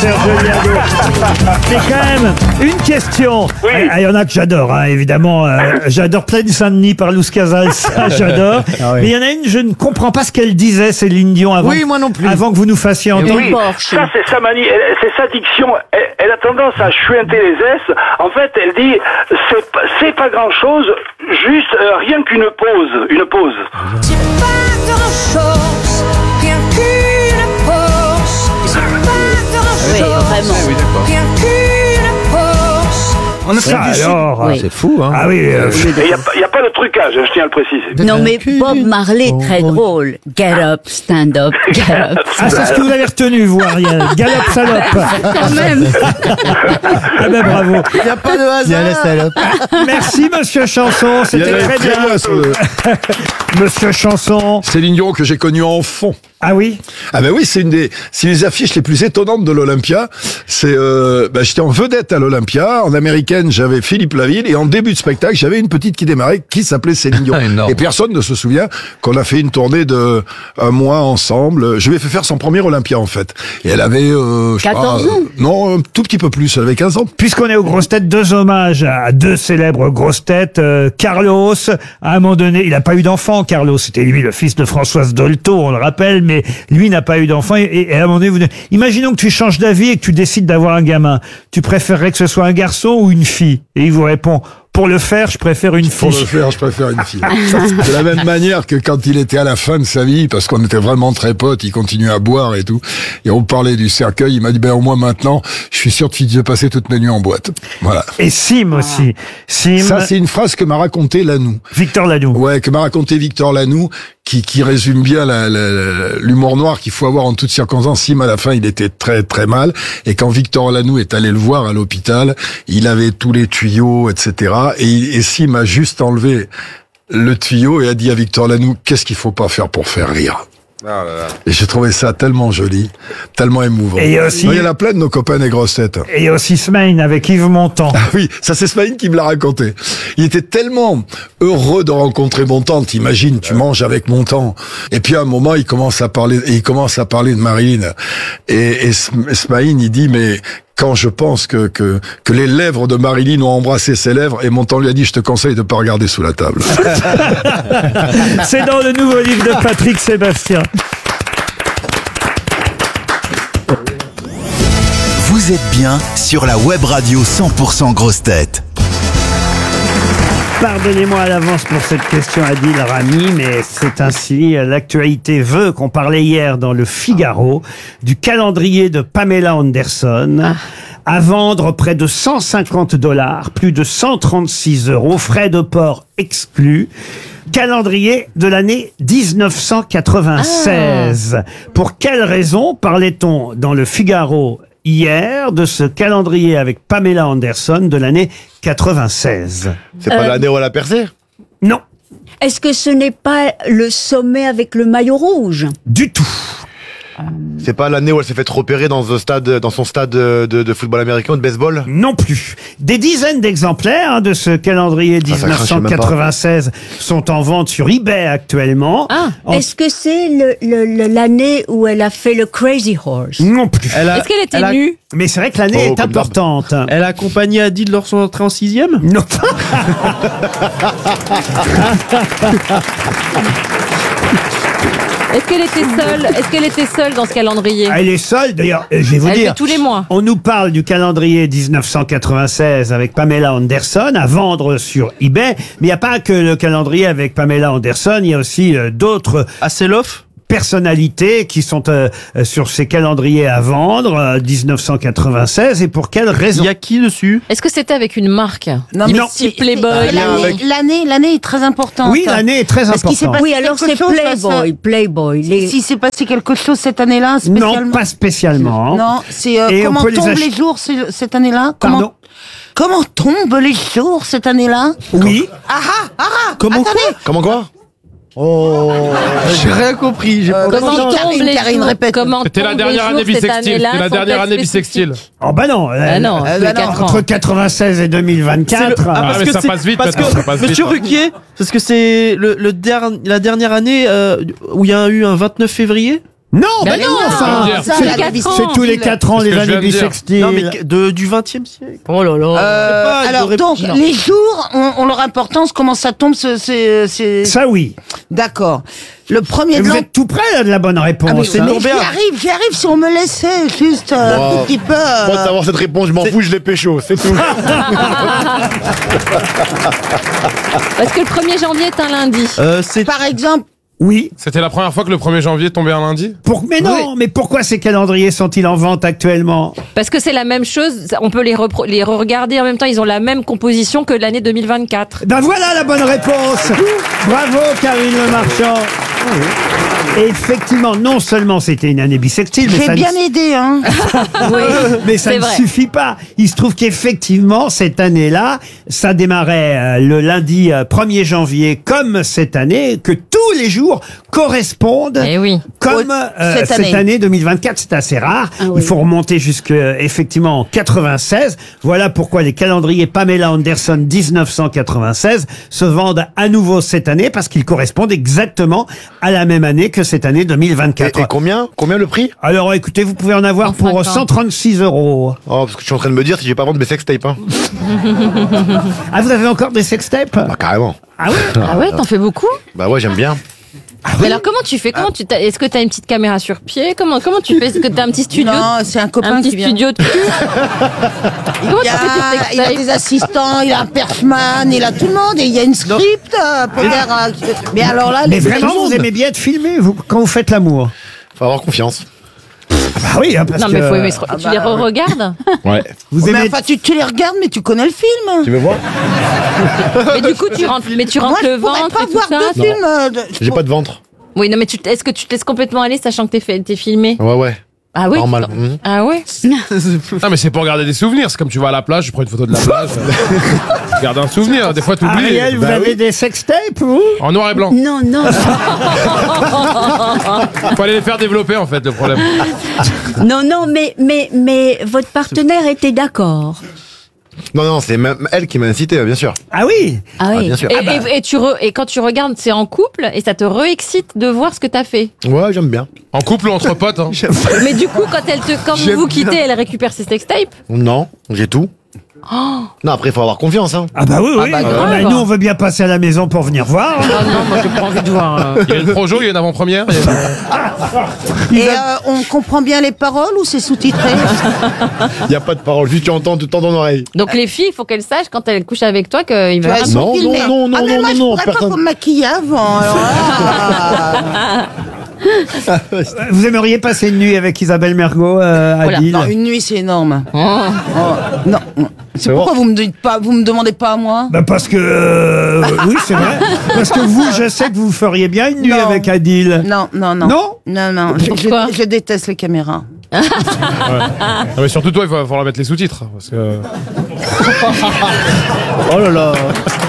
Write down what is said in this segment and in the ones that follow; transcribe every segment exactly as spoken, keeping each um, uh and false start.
Serge Liardo. Mais quand même, une question. Oui. Il y en a que j'adore, hein, évidemment. Euh, j'adore Plaine Saint-Denis par Luz Casal, ça j'adore. Ah oui. Mais il y en a une, je ne comprends pas ce qu'elle disait, Céline Dion, avant, Oui, moi non plus. avant que vous nous fassiez entendre. Oui, ça c'est sa manie, elle- c'est sa diction, elle, elle a tendance à chuinter les S. En fait, elle dit, c'est pas, c'est pas grand chose, juste euh, rien qu'une pause, une pause. C'est pas grand-chose, rien qu'une pause. C'est pas grand-chose, Oui, vraiment. Oui, d'accord. rien qu'une pause. On a fait Ça, du alors, Oui. C'est fou, hein. ah oui, euh, Et il n'y a, pas- y a pas de trucage, je tiens à le préciser. Non, mais Bob Marley, très drôle. Get up, stand up, get up. ah, c'est ce que vous avez retenu, vous, Ariel. Galop salope. Quand même. Ah ben bravo. Il n'y a pas de hasard. Il y a la salope. Merci, monsieur Chanson. Il y C'était en a très une très bien. loin sur le- Monsieur Chanson. Céline Dion que j'ai connue en fond. Ah oui? Ah ben oui, c'est une des, c'est les affiches les plus étonnantes de l'Olympia. C'est, euh, ben j'étais en vedette à l'Olympia. En américaine, j'avais Philippe Laville et en début de spectacle, j'avais une petite qui démarrait qui s'appelait Céline Dion. Énorme. Et personne ne se souvient qu'on a fait une tournée de un mois ensemble. Je lui ai fait faire son premier Olympia en fait. Et elle avait, euh, je sais pas, quatorze ans. euh, non, un tout petit peu plus. Elle avait quinze ans. Puisqu'on est aux grosses têtes, deux hommages à deux célèbres grosses têtes. Euh, Carlos, à un moment donné, il n'a pas eu d'enfant, Carlos. C'était lui le fils de Françoise Dolto, on le rappelle, mais lui n'a pas eu d'enfant. Et, et à un moment donné, vous, imaginons que tu changes d'avis et que tu décides d'avoir un gamin. Tu préférerais que ce soit un garçon ou une fille? Et il vous répond, pour le faire, je préfère une Pour le fille. faire, je préfère une fille. De la même manière que quand il était à la fin de sa vie, parce qu'on était vraiment très potes, il continuait à boire et tout, et on parlait du cercueil, il m'a dit, ben au moins maintenant, je suis sûr de passer toutes mes nuits en boîte. Voilà. Et Sim aussi. Sim, Ça, c'est une phrase que m'a raconté Lanoux. Victor Lanoux. Ouais, que m'a raconté Victor Lanoux, qui, qui résume bien la- la- la- l'humour noir qu'il faut avoir en toutes circonstances. Sim, à la fin, il était très très mal, et quand Victor Lanoux est allé le voir à l'hôpital, il avait tous les tuyaux, et cetera. Et, il- et Sim a juste enlevé le tuyau et a dit à Victor Lanoux, qu'est-ce qu'il faut pas faire pour faire rire? Et j'ai trouvé ça tellement joli, tellement émouvant. Et aussi- Non, il y en a plein de nos copains des grosses têtes. Et il y a aussi Smaïn avec Yves Montand. Ah oui, ça c'est Smaïn qui me l'a raconté. Il était tellement heureux de rencontrer Montand. T'imagines, tu manges avec Montand. Et puis à un moment, il commence à parler, et il commence à parler de Marilyn. Et, et Sm- Smaïn, il dit, mais quand je pense que, que, que les lèvres de Marilyn ont embrassé ses lèvres, et Montand lui a dit, je te conseille de pas regarder sous la table. C'est dans le nouveau livre de Patrick Sébastien. Vous êtes bien sur la web radio cent pour cent Grosses Têtes. Pardonnez-moi à l'avance pour cette question, Adil Rami, mais c'est ainsi. L'actualité veut qu'on parlait hier dans le Figaro du calendrier de Pamela Anderson. À vendre près de cent cinquante dollars, plus de cent trente-six euros, frais de port exclus. Calendrier de l'année dix-neuf cent quatre-vingt-seize. Pour quelle raison parlait-on dans le Figaro hier de ce calendrier avec Pamela Anderson de l'année quatre-vingt-seize? C'est pas Euh, l'année où elle a percé? Non, Est-ce que ce n'est pas le sommet avec le maillot rouge? du tout. C'est pas l'année où elle s'est fait repérer dans un stade, dans son stade de, de football américain ou de baseball? Non plus. Des dizaines d'exemplaires hein, de ce calendrier Ah, ça dix-neuf cent quatre-vingt-seize sont en vente sur eBay actuellement. Ah, En- est-ce que c'est le- le- le- l'année où elle a fait le Crazy Horse? Non plus. Elle a, Est-ce qu'elle était elle a- nue? Mais c'est vrai que l'année Oh, est comme d'hab. importante. Elle a accompagné Adil lors de son entrée en sixième? Non. Est-ce qu'elle était seule? Est-ce qu'elle était seule dans ce calendrier? Elle est seule, d'ailleurs, euh, je vais vous Elle dire. fait tous les mois. On nous parle du calendrier dix-neuf cent quatre-vingt-seize avec Pamela Anderson à vendre sur eBay. Mais il n'y a pas que le calendrier avec Pamela Anderson, il y a aussi euh, d'autres Asseloff? personnalités qui sont euh, euh, sur ces calendriers à vendre, euh, dix-neuf cent quatre-vingt-seize. Et pour quelle Il raison? y a qui dessus? Est-ce que c'était avec une marque? Non, Non. Style Playboy. L'année, l'année, l'année est très importante. Oui, l'année est très Parce qu'il s'est importante. passé Oui, alors quelque c'est chose, ça, Playboy, Playboy. Les- Si s'est passé quelque chose cette année-là, spécialement. Non, pas spécialement. Non, c'est euh, Et on comment peut les tombent ach- les jours ce- cette année-là? Comment Pardon? Comment tombent les jours cette année-là? Oui. Ah ah ah ah Comment Attendez. Comment quoi? J'ai rien compris. J'ai pas Comment Karine, tombent les Karine, jours? répète. Comment C'était la tombent dernière les année jours cette bissextile. année-là C'était la sans dernière être année spécifique? bissextile. Oh bah non. Ah non, Euh, c'est bah non. quatre ans. Entre quatre-vingt-seize et deux mille C'est le- vingt-quatre. Ah, parce Ah, mais que ça c'est- passe vite parce maintenant, que, ça passe Monsieur vite, hein. Ruquier, parce que c'est le, le derni- la dernière année euh, où il y a eu un vingt-neuf février. Non, Ben ben non, non, enfin, ça, c'est la quatre vie- ans. c'est tous les quatre ans C'est ce les que je années viens de dire. bissextiles. Non, mais de, du vingtième siècle. Oh là là. Euh, pas, il alors aurait- donc, non. les jours ont, ont leur importance, comment ça tombe, ce- c'est... c'est- Ça oui. D'accord. Le premier Et de vous l'an... êtes tout près là, de la bonne réponse. Ah, mais, hein. mais tombé j'y à- arrive, j'y arrive si on me laissait juste euh, un Wow. petit peu... euh, Moi, de savoir cette réponse, je m'en fous, je l'ai pécho, c'est tout. Parce que le premier janvier est un lundi. Euh, c'est Par exemple, Oui. C'était la première fois que le premier janvier tombait un lundi? Pour... Mais non, mais pourquoi ces calendriers sont-ils en vente actuellement? Parce que c'est la même chose. On peut les, repro- les regarder en même temps. Ils ont la même composition que l'année deux mille vingt-quatre. Ben voilà la bonne réponse. Bravo Karine Le Marchand. Et effectivement, non seulement c'était une année bissextile, mais j'ai ça, bien ne... aidé, hein. Oui, mais ça c'est ne vrai. suffit pas. Il se trouve qu'effectivement, cette année-là, ça démarrait euh, le lundi euh, premier janvier, comme cette année, que tous les jours correspondent Eh oui. comme euh, cette cette, année. année. deux mille vingt-quatre. C'est assez rare. Ah oui. Il faut remonter jusque euh, effectivement en quatre-vingt-seize. Voilà pourquoi les calendriers Pamela Anderson dix-neuf cent quatre-vingt-seize se vendent à nouveau cette année, parce qu'ils correspondent exactement à la même année que cette année deux mille Et, vingt-quatre. et combien Combien le prix? Alors écoutez, vous pouvez en avoir pour cinquante. cent trente-six euros. Oh, parce que je suis en train de me dire si je vais pas vendre mes sextapes, hein. Ah, vous avez encore des sextapes? Ah, carrément. Ah oui. Ah ouais, t'en fais beaucoup? Bah ouais, j'aime bien. Mais alors comment tu fais? Comment tu t'as- Est-ce que t'as une petite caméra sur pied? Comment comment tu fais? Est-ce que t'as un petit studio? Non, c'est un copain Un petit qui vient. studio de cul? Comment Il y tu fais tes a, il a sextapes? des assistants, il a un perchman, il a tout le monde, et il y a une script euh, pour faire... euh, mais alors là, Mais les vraiment, les vous aimez bien être filmé vous, quand vous faites l'amour? Faut avoir confiance. Ah oui, hein, parce Non que mais faut aimer. ce- Ah Tu bah, les re-regardes? Ouais. vous Mais aimez. enfin, tu, tu les regardes, mais tu connais le film. Tu veux voir? Mais du coup tu rentres, mais tu rentres Moi, le je pourrais ventre pas et tout voir ça. de film. euh, de- J'ai pas de ventre. Oui, non mais tu est-ce que tu te laisses complètement aller sachant que t'es fait- t'es filmé? Ouais, ouais. Ah oui. Normal. tu- Mhm. Ah ouais. Non, mais c'est pour garder des souvenirs. C'est comme tu vas à la plage, tu prends une photo de la plage. Tu gardes un souvenir. Des fois, t'oublies. Ariel, vous Bah avez oui. des sextapes, vous? En noir et blanc. Non, non. Faut aller les faire développer, en fait, le problème. Non, non, mais, mais, mais votre partenaire était d'accord. Non, non, c'est même elle qui m'a incité, bien sûr. Ah oui. Ah Ah, oui. bien sûr. Et, et- et tu re- et quand tu regardes, c'est en couple et ça te re-excite de voir ce que t'as fait. Ouais, j'aime bien. En couple ou entre potes, hein. Mais du coup, quand elle te, quand vous J'aime vous bien. quittez, elle récupère ses sextapes. Non, j'ai tout. Non, après, il faut avoir confiance, hein. Ah bah oui, oui. bah, Ah grave. bah, nous, on veut bien passer à la maison pour venir voir. Ah non, moi j'ai pas envie de voir. Il y a une projo, il y a une avant-première. il y a- Et euh, on comprend bien les paroles ou c'est sous-titré? Il y a pas de parole, juste tu entends tout le temps dans l'oreille. Donc les filles, il faut qu'elles sachent quand elles couchent avec toi qu'ils Tu veulent vois, pas. elles sont Non, filmées. non, non, Ah, mais non, moi, non, je non, pourrais personne. pas me maquiller avant. alors là. Vous aimeriez passer une nuit avec Isabelle Mergo, euh, Voilà. Adil? Non, une nuit, c'est énorme. Oh. Oh, non, non. C'est pourquoi vous me dites pas, vous me demandez pas à moi? Bah parce que euh, oui, c'est vrai. Parce que vous, je sais que vous feriez bien une nuit Non. avec Adil. Non, non, non. Non Non, non. Je, Pourquoi je- je déteste les caméras. Non, mais surtout toi, il va falloir mettre les sous-titres. Parce que. Oh là là.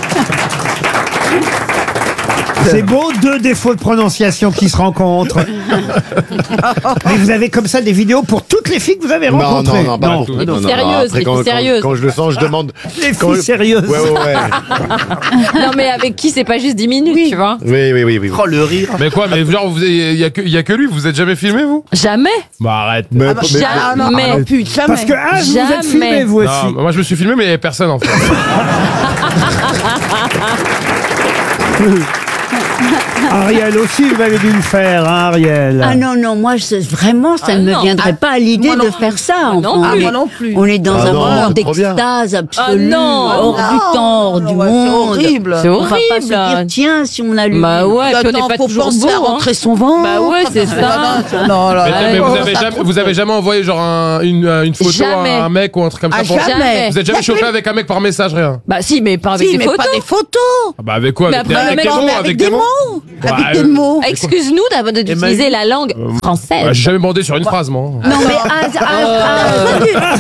C'est beau, deux défauts de prononciation qui se rencontrent. Mais vous avez comme ça des vidéos pour toutes les filles que vous avez Non, rencontrées. non, non, pas du tout. Les Non, filles non, sérieuses, après, les quand, filles quand- sérieuses. Quand je le sens, je demande. Les Quand filles je- sérieuses. Ouais, ouais, ouais. Non mais avec qui c'est pas juste dix minutes, tu vois. Oui, oui, oui, oui. Oh, le rire. Mais quoi, mais genre, vous- il y, a que- il y a que lui, vous êtes jamais filmé, vous? Jamais. Bah arrête. Mais, Ah, bah, mais- ah, non, Jamais. ah, non plus, jamais. Parce que ah, vous vous êtes Jamais. filmé vous aussi. Non, bah, moi je me suis filmé, mais il y avait personne en fait. Ariel aussi, vous avez dû le faire, hein, Ariel. Ah non, non, moi, je- vraiment, ça Ah ne me non. viendrait pas à l'idée moi de non. faire ça. Ah non on, plus. est, Moi non plus. on est dans Ah un non, moment c'est trop bien. d'extase absolue, Ah non. hors Ah du non. temps, hors du Ouais, c'est monde. horrible. C'est On va pas se horrible. dire, tiens, si on a lu. Bah ouais, puis on Attends, n'est pas faut toujours penser beau. à hein. rentrer son ventre. Bah ouais, c'est ça. Non, là, Mais, là, mais oh, vous, avez ça jamais, trouve- vous avez jamais envoyé genre un- une, euh, une photo Jamais. à un mec ou un truc comme ça Ah, pour... jamais. Vous êtes jamais chauffé avec un mec par message, rien? Bah si, mais pas avec Si, des mais photos. pas des photos. Ah bah avec quoi? Mais Avec, des- après, avec le des mec, mots? mais Avec des mots? Avec Ouais, des euh, mots. Excuse-nous d'avoir- de- d'utiliser la langue Ouais, française. J'ai jamais bandé sur une phrase, moi. Non, mais ah, ah, ah,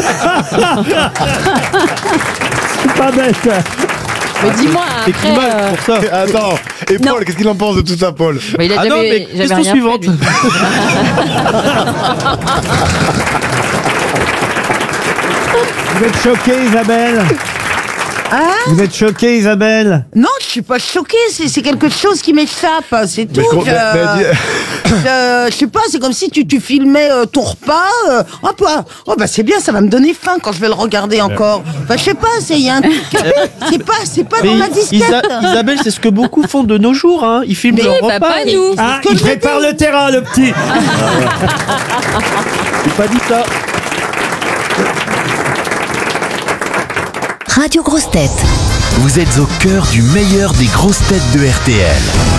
C'est pas bête. Mais dis-moi C'est après. mal euh, pour ça. Attends, et Paul, qu'est-ce qu'il en pense de tout ça, Paul? mais il a Ah jamais, non, mais j'avais question rien suivante. fait, lui. Vous êtes choquée, Isabelle? Hein? Vous êtes choquée, Isabelle? Non, je suis pas choquée. C'est c'est quelque chose qui m'échappe. C'est tout. Mais je- je- mais- mais dis- euh, je sais pas, c'est comme si tu, tu filmais euh, ton repas. Euh, oh, bah, oh bah c'est bien, ça va me donner faim quand je vais le regarder encore. Enfin, je sais pas, c'est il y a un truc. C'est pas, c'est pas Mais dans la disquette. Isa- Isabelle, c'est ce que beaucoup font de nos jours. Hein. Ils filment Mais leur bah, repas. pas et- nous. Ah, ce que il je prépare le terrain, le petit. J'ai pas dit ça. Radio Grosses Têtes. Vous êtes au cœur du meilleur des grosses têtes de R T L.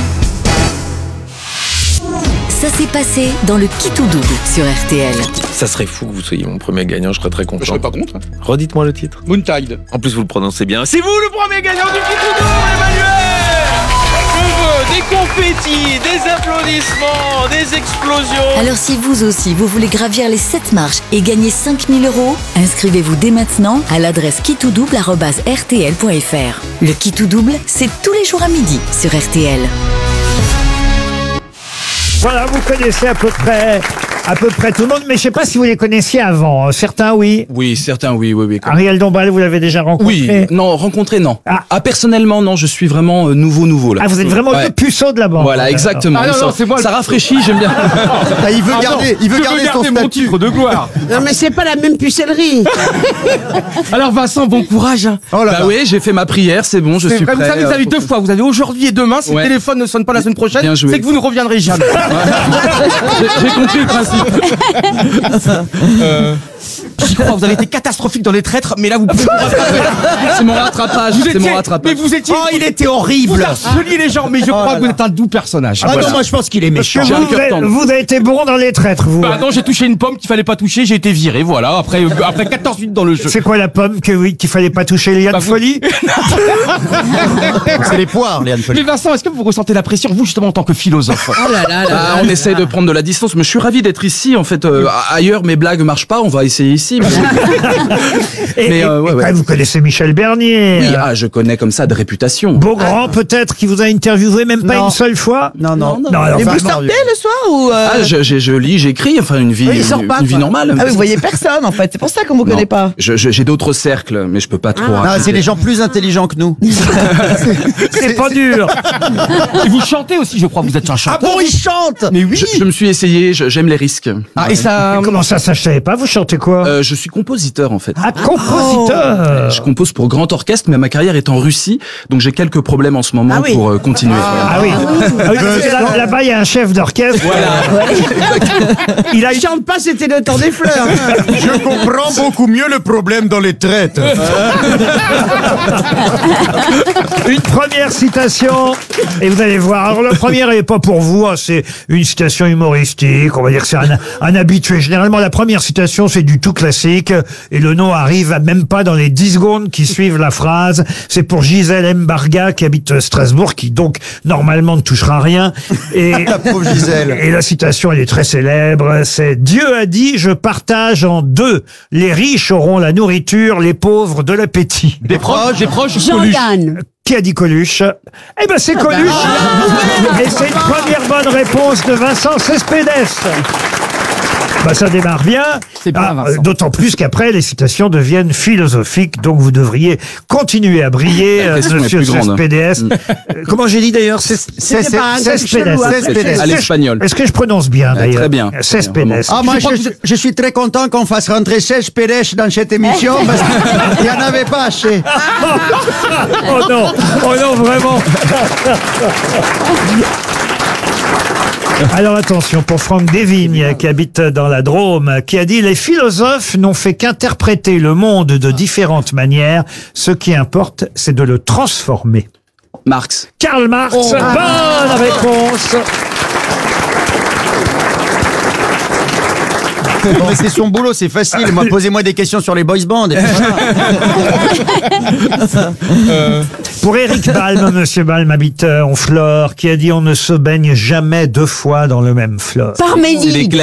Ça s'est passé dans le Qui tout double sur R T L. Ça serait fou que vous soyez mon premier gagnant, je serais très content. Je serais pas contre. Redites-moi le titre. Moon-Tide. En plus, vous le prononcez bien. C'est vous le premier gagnant du Qui tout double, Emmanuel. Je veux des confettis, des applaudissements, des explosions. Alors si vous aussi, vous voulez gravir les sept marches et gagner cinq mille euros, inscrivez-vous dès maintenant à l'adresse qui tout double arobase r t l point f r. Le Qui tout double, c'est tous les jours à midi sur R T L. Voilà, vous connaissez à peu près, à peu près tout le monde, mais je sais pas si vous les connaissiez avant. Certains, oui. Oui, certains, oui, oui, oui. Ariel Dombal, vous l'avez déjà rencontré? Oui, non, rencontré, non. Ah. Ah, personnellement, non, je suis vraiment euh, nouveau, nouveau, là. Ah, vous êtes vraiment Ouais. le puceau de la bande. Voilà, exactement. Ah non, ça, non, c'est moi le- ça rafraîchit, j'aime bien. Ah, il veut garder, il veut je garder veux son garder mon statut. titre de gloire. Non, mais c'est pas la même pucellerie. Alors Vincent, bon courage. hein. Oh là Bah là. oui, j'ai fait ma prière, c'est bon, je C'est suis vrai, prêt. vous savez, vous euh, avez pour- deux fois. Vous avez aujourd'hui et demain. Si Ouais. le téléphone ne sonne pas la semaine prochaine, Bien joué. c'est que vous ne reviendrez jamais. J'ai j'ai compris le principe. Euh, J'y crois, vous avez été catastrophique dans les traîtres, mais là vous pouvez vous rattraper. C'est mon rattrapage, Vous c'est étiez- mon rattrapage. Mais vous étiez. Oh, il était horrible. Vous harceliez les gens, mais je crois que vous êtes un doux personnage. Ah non, moi je pense qu'il est méchant. J'ai un Vous, cœur avez- tendre. vous avez été bon dans les traîtres, vous. Bah non, j'ai touché une pomme qu'il fallait pas toucher, j'ai été viré, voilà, après, euh, après quatorze minutes dans le jeu. C'est quoi la pomme que oui, qu'il fallait pas toucher, Liane Bah, vous- Folie? C'est les poires, Léane Folie. Mais Vincent, est-ce que vous ressentez la pression, vous justement en tant que philosophe? Oh là là Ah, on essaye de prendre de la distance, mais je suis ravi d'être ici. En fait, euh, ailleurs mes blagues marchent pas, on va essayer ici. Mais, Et, Mais, et- euh, ouais, et ouais. quand même, vous connaissez Michel Bernier. oui, euh, ah, je connais comme ça de réputation. Beaugrand, peut-être, qui vous a interviewé même pas Non. une seule fois? Non, non. Non, alors, Et vous vraiment, sortez le soir ou euh... Ah, je, je, je lis, j'écris, enfin une vie, Oui, il sort une, pas, une vie quoi. normale. Ah oui, vous voyez personne en fait, c'est pour ça qu'on vous Non. connaît pas. Je- je- J'ai d'autres cercles, mais je peux pas trop. Non, raconter. c'est des gens plus intelligents que nous. c'est pas dur. Et vous chantez aussi, je crois, vous êtes un Ah chanteur. bon, ils chantent. Mais oui. Je, je me suis essayé, je- j'aime les risques. Ah, et ça. Mais comment ça, ça je savais pas? Vous chantez quoi? Euh, je suis compositeur en fait. Ah, compositeur. Je compose pour grand orchestre, mais ma carrière est en Russie, donc j'ai quelques problèmes en ce moment Ah oui. pour euh, continuer. Ah oui. Ah oui, parce que là- là-bas, il y a un chef d'orchestre. Il a Ils chantent pas, c'était le temps des fleurs. Je comprends beaucoup mieux le problème dans les traites. une première citation et vous allez voir. Alors la première elle est pas pour vous, hein, c'est une citation humoristique. On va dire que c'est un, un habitué. Généralement la première citation c'est du tout classique et le nom arrive à même pas dans les dix secondes qui suivent la phrase. C'est pour Gisèle Mbarga qui habite Strasbourg, qui donc normalement ne touchera rien. Et La pauvre Gisèle. Et la citation, elle est très célèbre. C'est « Dieu a dit, je partage en deux. Les riches auront la nourriture, les pauvres de l'appétit. » Des proches, des proches, Coluche. Jean-Yann. Qui a dit Coluche? Eh ben c'est Coluche. Et c'est une première bonne réponse de Vincent Cespedes. Bah ça démarre bien. C'est bien, Ah, Vincent. euh, D'autant plus qu'après les citations deviennent philosophiques, donc vous devriez continuer à briller, La euh, pression est Monsieur plus grande. Cespedes. Euh, Comment j'ai dit d'ailleurs? Ces- ces- C'était pas un Cespedes. chelou, hein. Cespedes. À l'espagnol. Est-ce que je prononce bien Euh, d'ailleurs? très bien. Cespedes. Ah, moi, je, je suis très content qu'on fasse rentrer seize Pérez dans cette émission parce qu'il n'y en avait pas assez. Oh non, oh non, vraiment. Alors attention, pour Franck Desvignes, qui habite dans la Drôme, qui a dit « Les philosophes n'ont fait qu'interpréter le monde de différentes manières. Ce qui importe, c'est de le transformer. Marx. » Karl Marx, bonne réponse. Non, mais c'est son boulot, c'est facile. Moi, posez-moi des questions sur les boys bands. Et puis voilà. Pour Éric Balme, Monsieur Balme habite euh, Honfleur, qui a dit « On ne se baigne jamais deux fois dans le même fleuve. » Parménide.